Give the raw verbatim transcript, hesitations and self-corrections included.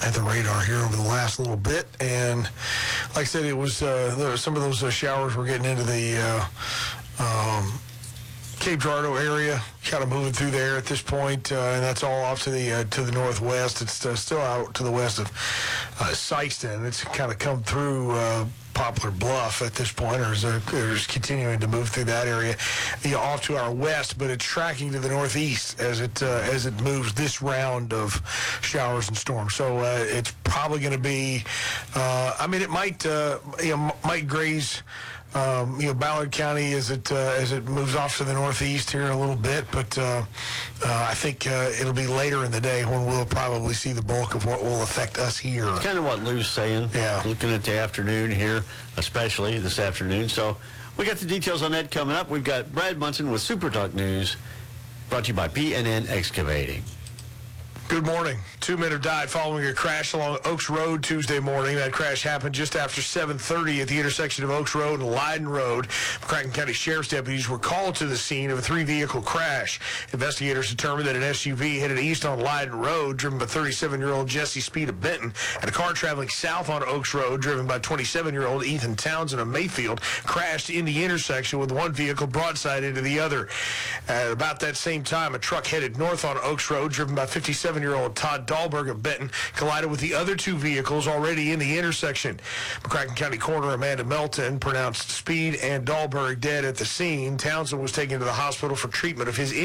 at the radar here over the last little bit. And like I said, it was uh, there, some of those uh, showers were getting into the uh, um, Cape Girardeau area, kind of moving through there at this point, uh, and that's all off to the uh, to the northwest. It's uh, still out to the west of uh, Sykeston. It's kind of come through uh, Poplar Bluff at this point, or is, uh, is continuing to move through that area, you know, off to our west, but it's tracking to the northeast as it uh, as it moves this round of showers and storms. So uh, it's probably going to be, uh, I mean, it might uh, you know might graze. Um, you know, Ballard County as it uh, as it moves off to the northeast here a little bit, but uh, uh, I think uh, it'll be later in the day when we'll probably see the bulk of what will affect us here. Kind of what Lou's saying. Yeah. Looking at the afternoon here, especially this afternoon. So we got the details on that coming up. We've got Brad Munson with Super Talk News, brought to you by P N N Excavating. Good morning. Two men have died following a crash along Oaks Road Tuesday morning. That crash happened just after seven thirty at the intersection of Oaks Road and Leiden Road. McCracken County Sheriff's deputies were called to the scene of a three-vehicle crash. Investigators determined that an S U V headed east on Leiden Road, driven by thirty-seven-year-old Jesse Speed of Benton, and a car traveling south on Oaks Road, driven by twenty-seven-year-old Ethan Townsend of Mayfield, crashed in the intersection with one vehicle broadside into the other. At about that same time, a truck headed north on Oaks Road, driven by fifty-seven-year-old Todd Dahlberg of Benton, collided with the other two vehicles already in the intersection. McCracken County Coroner Amanda Melton pronounced Speed and Dahlberg dead at the scene. Townsend was taken to the hospital for treatment of his